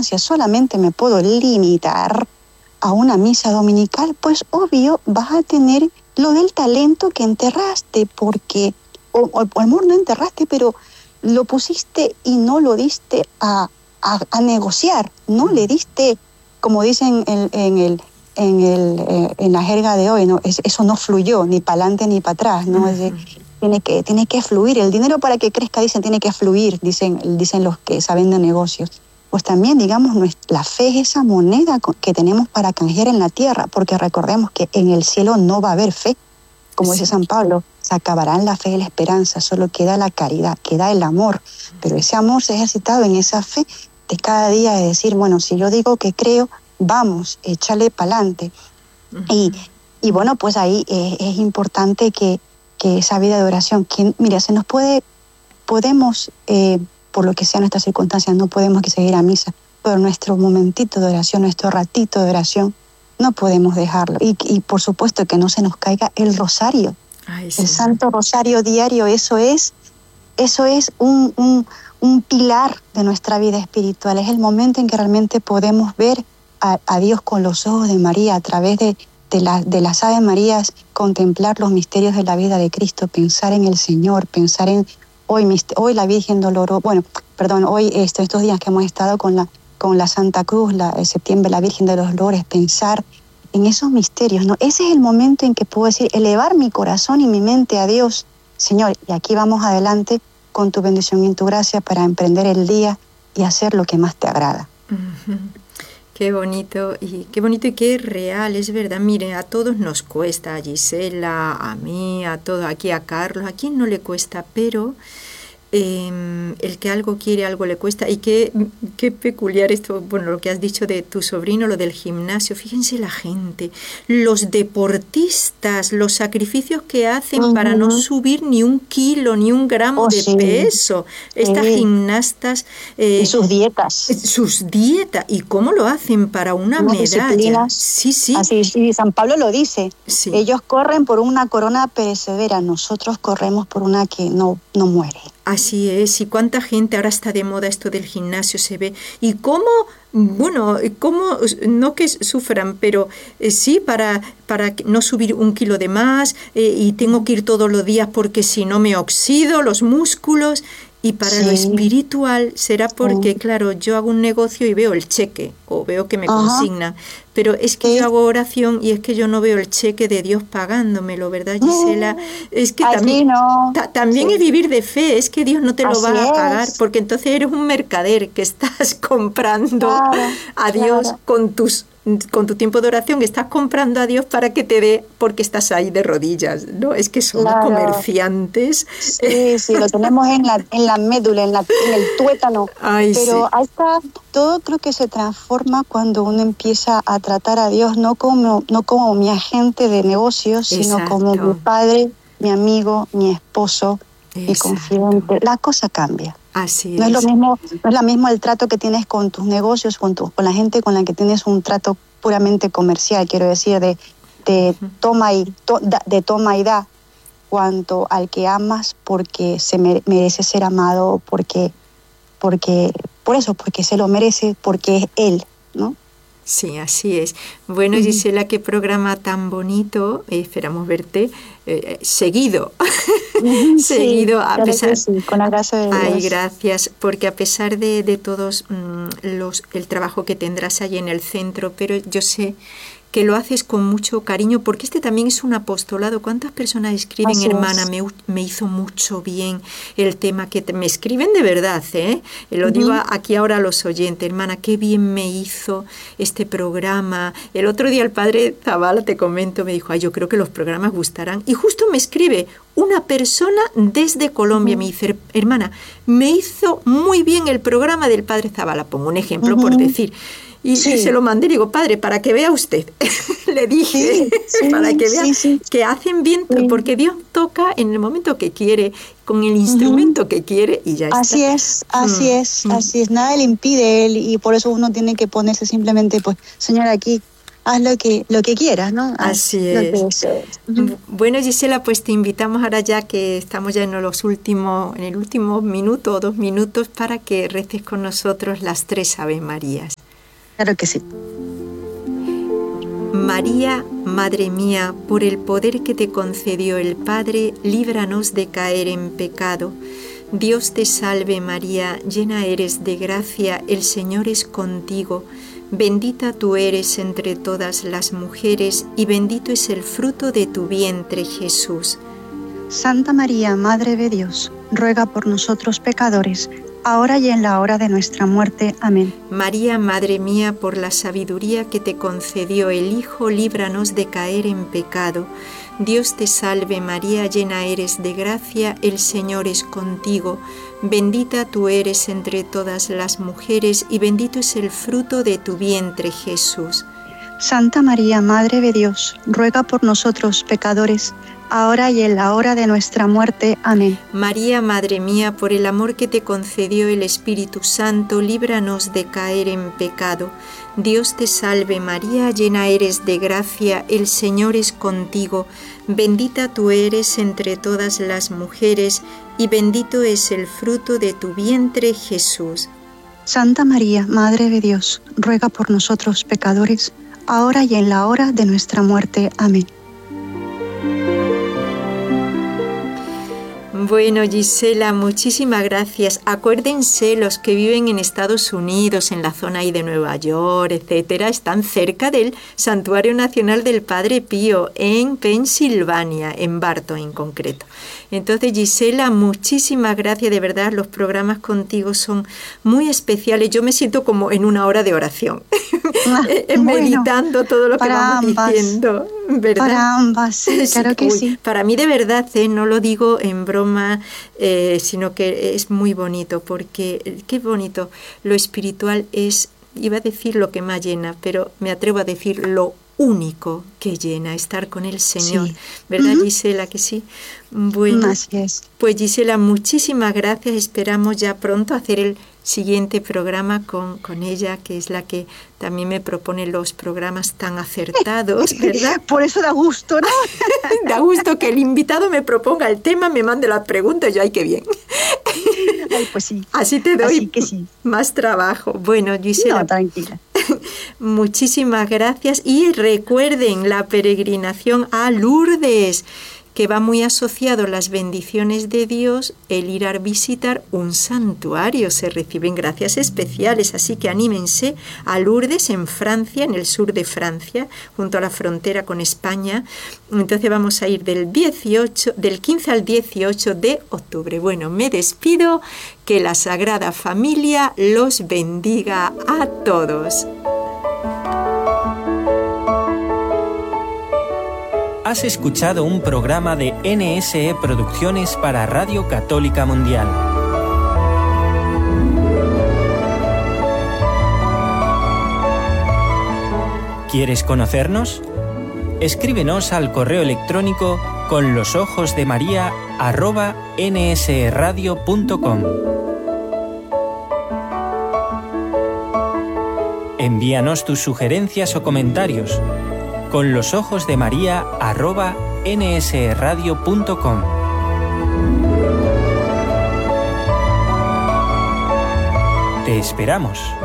circunstancias solamente me puedo limitar a una misa dominical, pues obvio vas a tener lo del talento que enterraste, porque, o amor, no enterraste, pero lo pusiste y no lo diste a negociar, no le diste, como dicen en la jerga de hoy, ¿no? Eso no fluyó ni para adelante ni para atrás, ¿no? Tiene que fluir. El dinero para que crezca, dicen, tiene que fluir, dicen los que saben de negocios. Pues también, digamos, la fe es esa moneda que tenemos para canjear en la tierra, porque recordemos que en el cielo no va a haber fe. Como dice San Pablo, se acabarán la fe y la esperanza, solo queda la caridad, queda el amor. Pero ese amor se ha ejercitado en esa fe de cada día, de decir, bueno, si yo digo que creo, vamos, échale para adelante. Y bueno, pues ahí es importante que esa vida de oración, mira, podemos, por lo que sea nuestras circunstancias, no podemos que seguir a misa, pero nuestro momentito de oración, nuestro ratito de oración, no podemos dejarlo. Y por supuesto que no se nos caiga el rosario. Ay, sí. El Santo Rosario diario, eso es un pilar de nuestra vida espiritual. Es el momento en que realmente podemos ver a Dios con los ojos de María, a través de las Ave Marías, contemplar los misterios de la vida de Cristo, pensar en el Señor, pensar en hoy la Virgen Dolorosa, hoy estos días que hemos estado con la Santa Cruz, en septiembre la Virgen de los Dolores, pensar en esos misterios, ¿no? Ese es el momento en que puedo decir, elevar mi corazón y mi mente a Dios. Señor, y aquí vamos adelante con tu bendición y tu gracia para emprender el día y hacer lo que más te agrada. Uh-huh. Qué bonito y qué real, es verdad. Mire, a todos nos cuesta, a Gisela, a mí, a todos, aquí a Carlos, a quien no le cuesta, pero el que algo quiere, algo le cuesta. Y qué peculiar esto, bueno, lo que has dicho de tu sobrino, lo del gimnasio. Fíjense la gente, los deportistas, los sacrificios que hacen para no subir ni un kilo, ni un gramo de peso. Estas gimnastas. Y sus dietas. Sus dietas. ¿Y cómo lo hacen para una medalla? Disciplinas. Sí. Así, y San Pablo lo dice. Sí. Ellos corren por una corona perecedera, nosotros corremos por una que no muere. Así es, y cuánta gente ahora está de moda esto del gimnasio, se ve, y cómo, no que sufran, pero sí, para no subir un kilo de más, y tengo que ir todos los días porque si no me oxido los músculos. Y para lo espiritual será porque, claro, yo hago un negocio y veo el cheque o veo que me consignan, pero es que yo hago oración y es que yo no veo el cheque de Dios pagándomelo, ¿verdad, Gisela? Es que también es vivir de fe, es que Dios no te lo va a pagar, porque entonces eres un mercader que estás comprando a Dios con tu tiempo de oración, que estás comprando a Dios para que te dé, porque estás ahí de rodillas, ¿no? Es que somos comerciantes. Sí, lo tenemos en la médula, en el tuétano. Pero ahí está, todo creo que se transforma cuando uno empieza a tratar a Dios no como mi agente de negocios, sino como mi padre, mi amigo, mi esposo, mi confidente. La cosa cambia. Así no es lo mismo el trato que tienes con tus negocios, con la gente con la que tienes un trato puramente comercial, quiero decir, de toma y da, cuanto al que amas porque se merece ser amado, porque se lo merece, porque es él, ¿no? Sí, así es. Bueno, Gisela, qué programa tan bonito. Esperamos verte seguido. Seguido, a pesar. Con la gracia de Dios. Ay, gracias, porque a pesar de todos el trabajo que tendrás allí en el centro, pero yo sé que lo haces con mucho cariño, porque este también es un apostolado. ¿Cuántas personas escriben, así hermana, me hizo mucho bien el tema que me escriben de verdad, Lo digo aquí ahora a los oyentes, hermana, qué bien me hizo este programa. El otro día el padre Zavala, te comento, me dijo, yo creo que los programas gustarán. Y justo me escribe una persona desde Colombia, me dice, hermana, me hizo muy bien el programa del padre Zavala. Pongo un ejemplo por decir. Y se lo mandé y digo, padre, para que vea usted, le dije, para que vea que hacen bien, porque Dios toca en el momento que quiere, con el instrumento que quiere y ya está. Así es, nada le impide él y por eso uno tiene que ponerse simplemente, pues, Señor, aquí, haz lo que quieras, ¿no? Así es. Bueno, Gisela, pues te invitamos ahora ya que estamos ya en el último minuto o 2 minutos para que reces con nosotros las 3 Ave Marías. Claro que sí. María, Madre mía, por el poder que te concedió el Padre, líbranos de caer en pecado. Dios te salve María, llena eres de gracia, el Señor es contigo. Bendita tú eres entre todas las mujeres y bendito es el fruto de tu vientre, Jesús. Santa María, Madre de Dios, ruega por nosotros pecadores, ahora y en la hora de nuestra muerte. Amén. María, Madre mía, por la sabiduría que te concedió el Hijo, líbranos de caer en pecado. Dios te salve María, llena eres de gracia, el Señor es contigo. Bendita tú eres entre todas las mujeres y bendito es el fruto de tu vientre, Jesús. Santa María, Madre de Dios, ruega por nosotros pecadores, ahora y en la hora de nuestra muerte. Amén. María, Madre mía, por el amor que te concedió el Espíritu Santo, líbranos de caer en pecado. Dios te salve María, llena eres de gracia, el Señor es contigo. Bendita tú eres entre todas las mujeres y bendito es el fruto de tu vientre, Jesús. Santa María, Madre de Dios, ruega por nosotros pecadores, ahora y en la hora de nuestra muerte. Amén. Bueno, Gisela, muchísimas gracias. Acuérdense, los que viven en Estados Unidos, en la zona ahí de Nueva York, etcétera, están cerca del Santuario Nacional del Padre Pío, en Pensilvania, en Barton en concreto. Entonces, Gisela, muchísimas gracias, de verdad, los programas contigo son muy especiales. Yo me siento como en una hora de oración, meditando todo lo que vamos diciendo, ¿verdad? Para ambas, claro que sí. Para mí, de verdad, no lo digo en broma, sino que es muy bonito, porque qué bonito, lo espiritual es, iba a decir lo que más llena, pero me atrevo a decir lo único que llena, estar con el Señor, sí. ¿Verdad, Gisela, que sí? Bueno, así es. Pues Gisela, muchísimas gracias, esperamos ya pronto hacer el siguiente programa con ella, que es la que también me propone los programas tan acertados, ¿verdad? Por eso da gusto, ¿no? Da gusto que el invitado me proponga el tema, me mande las preguntas, yo, ¡ay, qué bien! Ay, pues sí. Así te doy Así que sí. Más trabajo. Bueno, Gisela. No, tranquila. Muchísimas gracias y recuerden la peregrinación a Lourdes, que va muy asociado a las bendiciones de Dios, el ir a visitar un santuario, se reciben gracias especiales, así que anímense a Lourdes en Francia, en el sur de Francia, junto a la frontera con España. Entonces vamos a ir del 15 al 18 de octubre. Bueno, me despido, que la Sagrada Familia los bendiga a todos. Has escuchado un programa de NSE Producciones para Radio Católica Mundial. ¿Quieres conocernos? Escríbenos al correo electrónico conlosojosdemaria@nsradio.com. Envíanos tus sugerencias o comentarios. conlosojosdemaria@nsradio.com. Te esperamos.